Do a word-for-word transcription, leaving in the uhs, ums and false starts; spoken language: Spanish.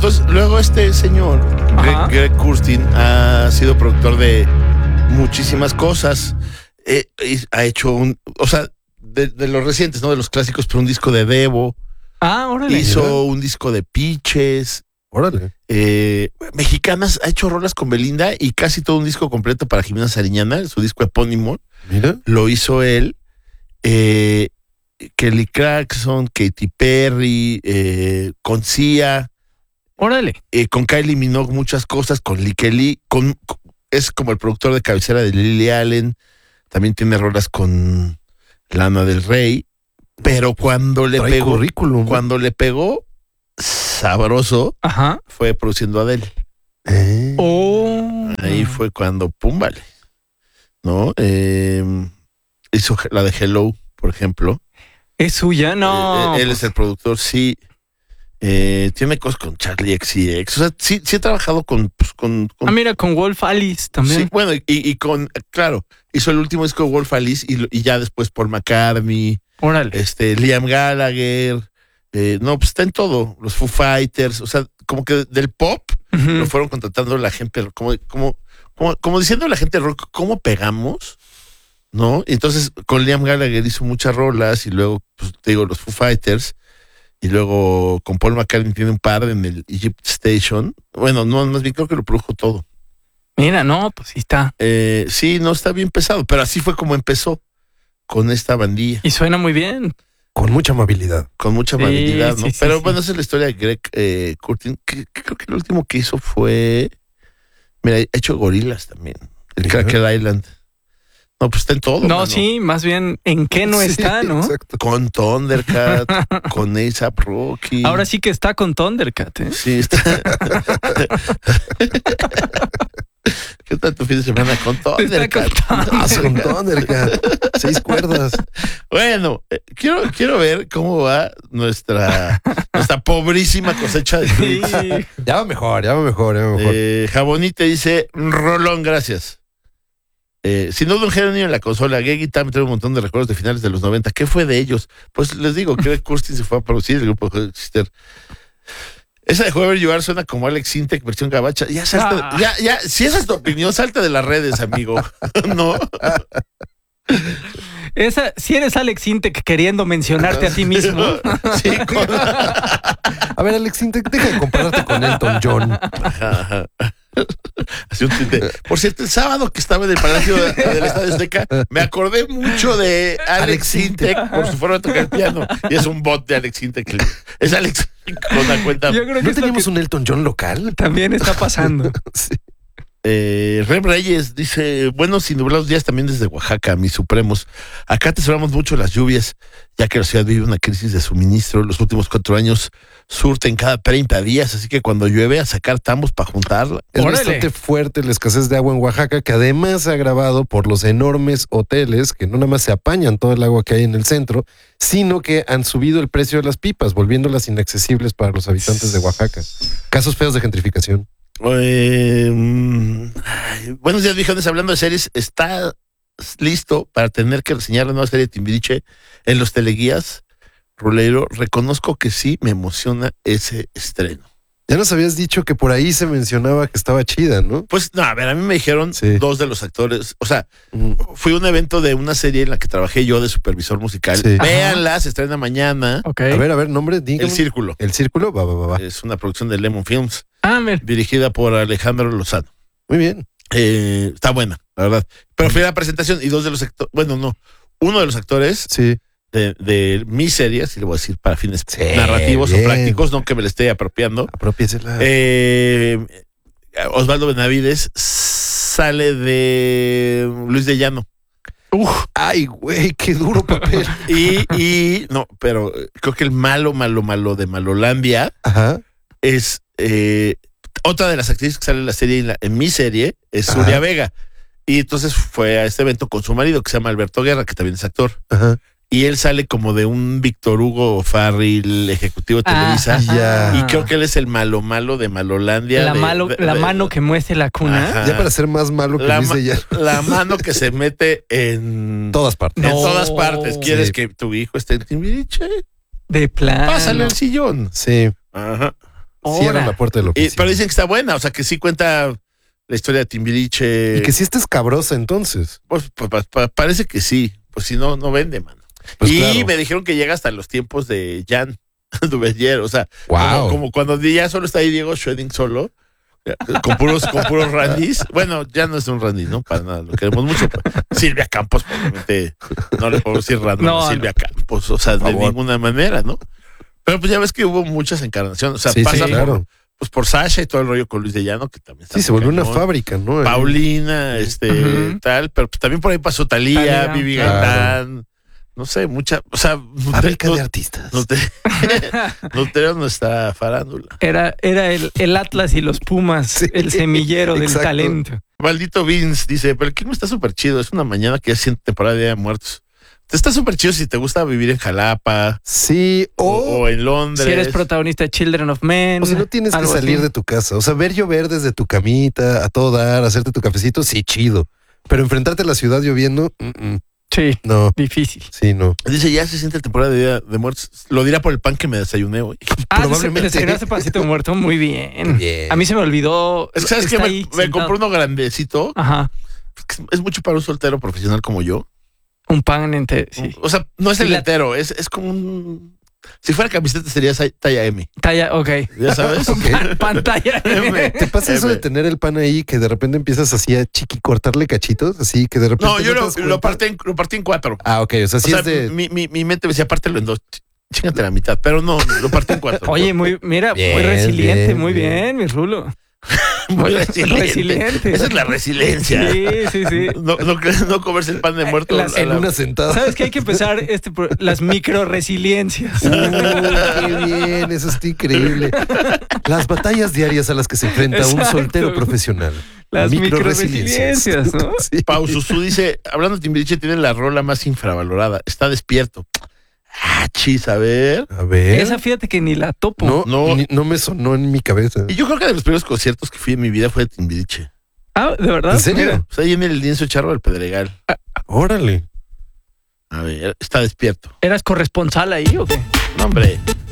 entonces, luego este señor, Greg, Greg Kurstin, ha sido productor de muchísimas cosas. Eh, ha hecho un, o sea, de, de los recientes, ¿no? De los clásicos, pero un disco de Devo. Ah, órale. Hizo ¿verdad? un disco de Peaches. Órale. Eh, mexicanas, ha hecho rolas con Belinda y casi todo un disco completo para Jimena Sariñana, su disco epónimo. Mira. Lo hizo él. Eh, Kelly Clarkson, Katy Perry, eh, con Sia, Órale. eh, con Kylie Minogue, muchas cosas, con Licky Lee, con, con, es como el productor de cabecera de Lily Allen, también tiene rolas con Lana del Rey, pero cuando le Trae pegó, currículum. cuando le pegó sabroso, Ajá. fue produciendo Adele. Eh. Oh. Ahí fue cuando, pum, vale, ¿no? Eh, hizo la de Hello, por ejemplo. ¿Es suya? No. Eh, él es el productor, sí. Eh, tiene cosas con Charlie X C X. O sea, sí, sí he trabajado con. Pues, con, con Ah, mira, con Wolf Alice también. sí, bueno, y, y con. Claro, hizo el último disco de Wolf Alice y, y ya después Paul McCartney, Órale. este, Liam Gallagher. Eh, no, pues está en todo. Los Foo Fighters. O sea, como que del pop Ujú. lo fueron contratando la gente. Como, como, como, como diciendo la gente rock, ¿cómo pegamos? ¿No? Entonces, con Liam Gallagher hizo muchas rolas y luego, pues te digo, los Foo Fighters. Y luego con Paul McCartney tiene un par en el Egypt Station. Bueno, no, más bien creo que lo produjo todo. Mira, no, pues sí está. Eh, sí, no está bien pesado, pero así fue como empezó con esta bandilla. Y suena muy bien. Con mucha amabilidad. Con mucha Sí, amabilidad, ¿no? sí, sí, pero sí. bueno, esa es la historia de Greg eh, Kurstin, que, que creo que lo último que hizo fue. Mira, ha hecho Gorilas también. El Mira. Cracker Island. No, pues está en todo. No, mano. sí, más bien en qué no Sí, está, ¿no? Exacto. Con Thundercat, con A$AP Rocky. Ahora sí que está con Thundercat, ¿eh? Sí, está. ¿Qué tal tu fin de semana con Thundercat? Está con Ah, con Thundercat. Seis cuerdas. Bueno, eh, quiero, quiero ver cómo va nuestra, nuestra pobrísima cosecha de Sí. tweets. Ya va mejor, ya va mejor, ya va mejor. Eh, Jabonite dice, Rolón, gracias. Eh, sin duda un genio en la consola. Geggy también trae un montón de recuerdos de finales de los noventa. ¿Qué fue de ellos? Pues les digo, que Kurstin se fue a producir el grupo de Sister. Esa de Whoever You Are suena como Alex Sintek versión gabacha. Ya salta, Ah. ya, ya, si esa es tu opinión, salta de las redes, amigo. No. Esa, si eres Alex Intec queriendo mencionarte a ti mismo. Sí, con- A ver, Alex, Intec, deja de compararte con Elton John. Ajá, ajá. Así un tuit de- Por cierto, el sábado que estaba en el Palacio de- del Estadio Azteca, me acordé mucho de Alex Alex Sintek por su forma de tocar el piano. Y es un bot de Alex Sintek. Es Alex con la cuenta. Yo creo que ¿No es lo teníamos que un Elton John local? también está pasando. Sí. Eh, Rem Reyes dice: buenos y nublados días también desde Oaxaca, mis supremos. Acá atesoramos mucho las lluvias, ya que la ciudad vive una crisis de suministro. Los últimos cuatro años surten cada treinta días, así que cuando llueve a sacar tambos para juntarla. Es Órale. bastante fuerte la escasez de agua en Oaxaca, que además se ha agravado por los enormes hoteles que no nada más se apañan todo el agua que hay en el centro, sino que han subido el precio de las pipas, volviéndolas inaccesibles para los habitantes de Oaxaca. Casos feos de gentrificación. Eh, mm, ay, buenos días, viejones. Hablando de series, ¿está listo para tener que reseñar la nueva serie de Timbiriche en los teleguías? Rolero, reconozco que sí me emociona ese estreno. Ya nos habías dicho que por ahí se mencionaba que estaba chida, ¿no? Pues no, a ver, a mí me dijeron Sí. dos de los actores. O sea, Mm. fui a un evento de una serie en la que trabajé yo de supervisor musical. Sí. Véanla, se estrena mañana. Ok. A ver, a ver, nombre, dígame. El Círculo. El Círculo, va, va, va, va. Es una producción de Lemon Films, Ah, mira. dirigida por Alejandro Lozano. Muy bien. Eh, está buena, la verdad. Pero fui a la presentación y dos de los actores, bueno, no, uno de los actores Sí. de, de mi serie, si le voy a decir para fines Sí, narrativos bien. o prácticos, no que me le esté apropiando. Apropiésela. Eh, Osvaldo Benavides sale de Luis de Llano. Uf, Ay, güey, qué duro papel. Y, y no, pero creo que el malo, malo, malo de Malolandia Ajá. es eh, otra de las actrices que sale en la serie, en, la- en mi serie, es Ajá. Surya Vega. Y entonces fue a este evento con su marido, que se llama Alberto Guerra, que también es actor. Ajá. Y él sale como de un Víctor Hugo Farril, ejecutivo de Televisa. Ah, Ya. Y creo que él es el malo malo de Malolandia. la, de- malo, de- la de- mano que muece la cuna. Ajá. Ya para ser más malo que la, Luis ma- de Llano. la mano que se mete en, Todas partes. en No. todas partes. ¿Quieres Sí. que tu hijo esté en Timbiriche? De plan. Pásale al sillón. Sí. Ajá. Cierran Ahora. la puerta de la Y- oficina. pero dicen que está buena, o sea, que sí cuenta la historia de Timbiriche. Y que sí está escabrosa entonces. Pues, pa- pa- pa- parece que sí, pues si no, no vende, mano. Pues y claro. me dijeron que llega hasta los tiempos de Jan Duvalier, o sea, Wow. como, como cuando ya solo está ahí Diego Schwedding solo, eh, con puros, con puros Randys. Bueno, ya no es un Randy, ¿no? Para nada, lo queremos mucho. Silvia Campos, probablemente no le puedo decir random No, a Silvia Campos, o sea, de favor. ninguna manera, ¿no? Pero pues ya ves que hubo muchas encarnaciones, o sea, Sí, sí, pasa claro. por, pues por Sasha y todo el rollo con Luis de Llano, que también está Sí, se muy volvió una cañón. fábrica, ¿no? Paulina, este, Ujú. tal, pero pues también por ahí pasó Talía, Thalía, Vivi claro. Gaitán, no sé, mucha, o sea, Fábrica no- de artistas. no te, no te nuestra farándula. Era, era el, el Atlas y los Pumas, Sí, el semillero del exacto. talento. Maldito Vince dice, pero el clima está súper chido, es una mañana que ya siente temporada de Día de Muertos. Te está súper chido si te gusta vivir en Jalapa Sí, o, o, o en Londres. Si eres protagonista de Children of Men. o si no tienes que algo salir así. de tu casa. O sea, ver llover desde tu camita, a todo dar, hacerte tu cafecito, sí, chido. Pero enfrentarte a la ciudad lloviendo, mm, mm, Sí, no, difícil. sí, no. Dice, ya se siente temporada de Día de Muertos. Lo dirá por el pan que me desayuné hoy. Ah, Probablemente. desayunaste pancito muerto, muy bien. Bien. A mí se me olvidó. Es que sabes que está me, ahí me sentado. compré uno grandecito. Ajá, Es es mucho para un soltero profesional como yo. un pan entero. Sí. O sea, no es Sí, el la- entero, es, es como un... Si fuera camiseta sería sa- talla M, Talla, ok. ya sabes. Ok. Pantalla. M. ¿Te pasa eso de M. tener el pan ahí que de repente empiezas así a chiqui cortarle cachitos? Así que de repente. No, yo te lo, das lo, cuenta? partí en, lo partí en cuatro. Ah, ok. O sea, sí o sea, es de. mi, mi, mi mente me decía, pártelo en dos. Ch- Chíngate la mitad, pero no, lo partí en cuatro. Oye, muy, mira, Bien, muy resiliente, bien, muy bien, bien. mi Rulo. muy resiliente. resiliente. Esa es la resiliencia. Sí, sí, sí. No, no, cre- no comerse el pan de muerto. Las- a En la- una sentada. ¿Sabes que hay que empezar este, pro- las micro resiliencias? Uh, qué bien, eso está increíble. Las batallas diarias a las que se enfrenta un Exacto. soltero profesional. Las Microresiliencias. microresiliencias, ¿no? Sí. Pau Susu dice, hablando de Timbiriche, tiene la rola más infravalorada. Está despierto. Ah, chis, a ver. A ver. Esa fíjate que ni la topo. no, No. ni- no me sonó en mi cabeza. Y yo creo que de los primeros conciertos que fui en mi vida fue de Timbiriche. Ah, ¿de verdad? ¿En serio? Mira. O sea, ahí en el lienzo charro del Pedregal. Órale. A ver, está despierto. ¿Eras corresponsal ahí o qué? No, hombre.